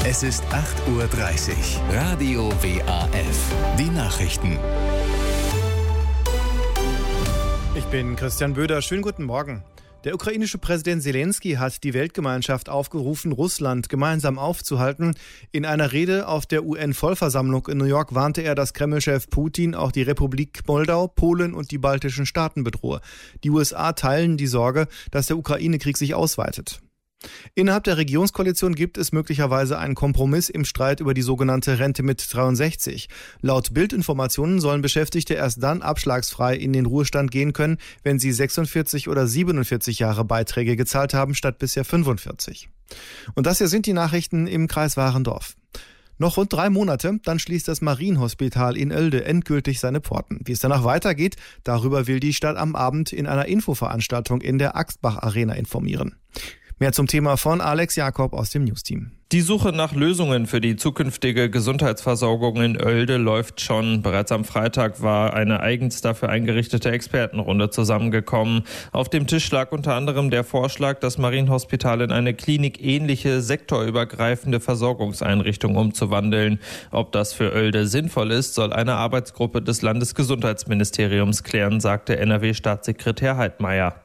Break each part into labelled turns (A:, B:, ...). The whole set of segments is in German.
A: Es ist 8:30 Uhr. Radio WAF. Die Nachrichten.
B: Ich bin Christian Böder. Schönen guten Morgen. Der ukrainische Präsident Zelensky hat die Weltgemeinschaft aufgerufen, Russland gemeinsam aufzuhalten. In einer Rede auf der UN-Vollversammlung in New York warnte er, dass Kreml-Chef Putin auch die Republik Moldau, Polen und die baltischen Staaten bedrohe. Die USA teilen die Sorge, dass der Ukraine-Krieg sich ausweitet. Innerhalb der Regierungskoalition gibt es möglicherweise einen Kompromiss im Streit über die sogenannte Rente mit 63. Laut Bild-Informationen sollen Beschäftigte erst dann abschlagsfrei in den Ruhestand gehen können, wenn sie 46 oder 47 Jahre Beiträge gezahlt haben, statt bisher 45. Und das hier sind die Nachrichten im Kreis Warendorf. Noch rund 3 Monate, dann schließt das Marienhospital in Oelde endgültig seine Pforten. Wie es danach weitergeht, darüber will die Stadt am Abend in einer Infoveranstaltung in der Axtbach Arena informieren. Mehr zum Thema von Alex Jakob aus dem Newsteam.
C: Die Suche nach Lösungen für die zukünftige Gesundheitsversorgung in Oelde läuft schon. Bereits am Freitag war eine eigens dafür eingerichtete Expertenrunde zusammengekommen. Auf dem Tisch lag unter anderem der Vorschlag, das Marienhospital in eine klinikähnliche, sektorübergreifende Versorgungseinrichtung umzuwandeln. Ob das für Oelde sinnvoll ist, soll eine Arbeitsgruppe des Landesgesundheitsministeriums klären, sagte NRW-Staatssekretär Heidmeier.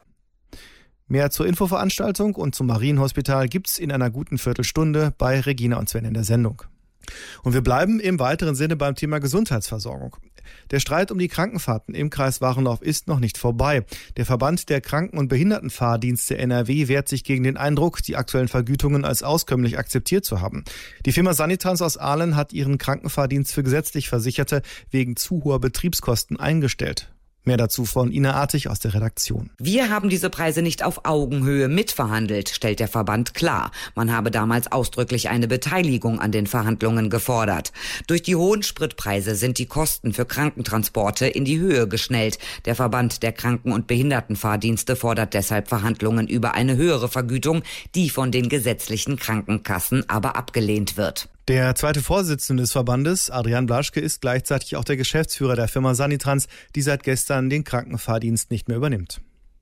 B: Mehr zur Infoveranstaltung und zum Marienhospital gibt's in einer guten Viertelstunde bei Regina und Sven in der Sendung. Und wir bleiben im weiteren Sinne beim Thema Gesundheitsversorgung. Der Streit um die Krankenfahrten im Kreis Warendorf ist noch nicht vorbei. Der Verband der Kranken- und Behindertenfahrdienste NRW wehrt sich gegen den Eindruck, die aktuellen Vergütungen als auskömmlich akzeptiert zu haben. Die Firma Sanitrans aus Aalen hat ihren Krankenfahrdienst für gesetzlich Versicherte wegen zu hoher Betriebskosten eingestellt. Mehr dazu von Ina Artig aus der Redaktion.
D: Wir haben diese Preise nicht auf Augenhöhe mitverhandelt, stellt der Verband klar. Man habe damals ausdrücklich eine Beteiligung an den Verhandlungen gefordert. Durch die hohen Spritpreise sind die Kosten für Krankentransporte in die Höhe geschnellt. Der Verband der Kranken- und Behindertenfahrdienste fordert deshalb Verhandlungen über eine höhere Vergütung, die von den gesetzlichen Krankenkassen aber abgelehnt wird.
B: Der zweite Vorsitzende des Verbandes, Adrian Blaschke, ist gleichzeitig auch der Geschäftsführer der Firma Sanitrans, die seit gestern den Krankenfahrdienst nicht mehr übernimmt.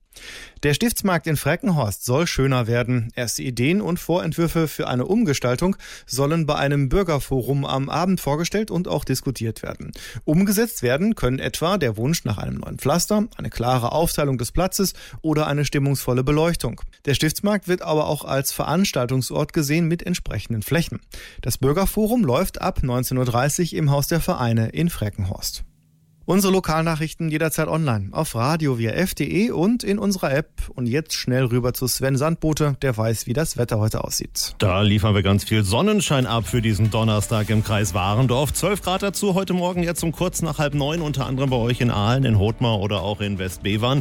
B: Der Stiftsmarkt in Freckenhorst soll schöner werden. Erste Ideen und Vorentwürfe für eine Umgestaltung sollen bei einem Bürgerforum am Abend vorgestellt und auch diskutiert werden. Umgesetzt werden können etwa der Wunsch nach einem neuen Pflaster, eine klare Aufteilung des Platzes oder eine stimmungsvolle Beleuchtung. Der Stiftsmarkt wird aber auch als Veranstaltungsort gesehen mit entsprechenden Flächen. Das Bürgerforum läuft ab 19:30 Uhr im Haus der Vereine in Freckenhorst. Unsere Lokalnachrichten jederzeit online auf radio.waf.de und in unserer App. Und jetzt schnell rüber zu Sven Sandbote, der weiß, wie das Wetter heute aussieht.
E: Da liefern wir ganz viel Sonnenschein ab für diesen Donnerstag im Kreis Warendorf. 12 Grad dazu heute Morgen jetzt um kurz nach 8:30, unter anderem bei euch in Aalen, in Hothmar oder auch in Westbevern.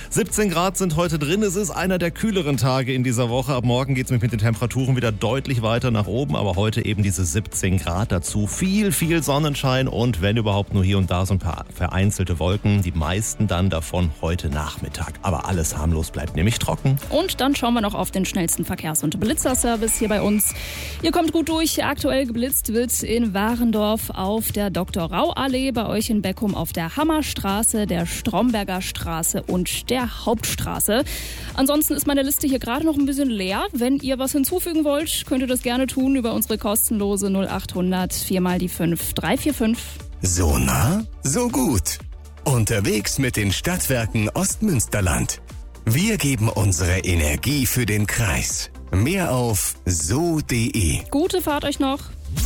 E: 17 Grad sind heute drin. Es ist einer der kühleren Tage in dieser Woche. Ab morgen geht es mit den Temperaturen wieder deutlich weiter nach oben. Aber heute eben diese 17 Grad dazu. Viel Sonnenschein und wenn überhaupt nur hier und da so ein paar vereinzelte Wolken, die meisten dann davon heute Nachmittag. Aber alles harmlos, bleibt nämlich trocken.
F: Und dann schauen wir noch auf den schnellsten Verkehrs- und Blitzerservice hier bei uns. Ihr kommt gut durch. Aktuell geblitzt wird in Warendorf auf der Dr.-Rau-Allee, bei euch in Beckum auf der Hammerstraße, der Stromberger Straße und der Hauptstraße. Ansonsten ist meine Liste hier gerade noch ein bisschen leer. Wenn ihr was hinzufügen wollt, könnt ihr das gerne tun über unsere kostenlose 0800 4x5 345.
A: So nah, so gut. Unterwegs mit den Stadtwerken Ostmünsterland. Wir geben unsere Energie für den Kreis. Mehr auf so.de.
F: Gute Fahrt euch noch.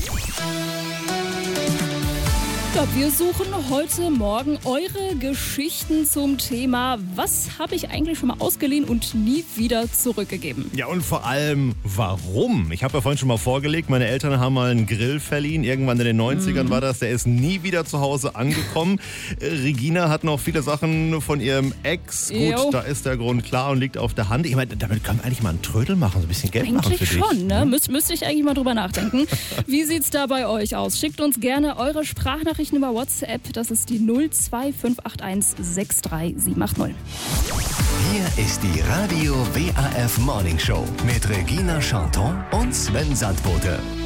F: Ja, wir suchen heute Morgen eure Geschichten zum Thema, was habe ich eigentlich schon mal ausgeliehen und nie wieder zurückgegeben?
E: Ja, und vor allem, warum? Ich habe ja vorhin schon mal vorgelegt, meine Eltern haben mal einen Grill verliehen. Irgendwann in den 90ern war das. Der ist nie wieder zu Hause angekommen. Regina hat noch viele Sachen von ihrem Ex. Gut, da ist der Grund klar und liegt auf der Hand. Ich meine, damit können wir eigentlich mal einen Trödel machen, so ein bisschen Geld machen für dich.
F: Eigentlich schon, ne? Müsste ich eigentlich mal drüber nachdenken. Wie sieht's da bei euch aus? Schickt uns gerne eure Sprachnachrichten über WhatsApp. Das ist die 02581 63780.
A: Hier ist die Radio WAF Morning Show mit Regina Chanton und Sven Sandbote.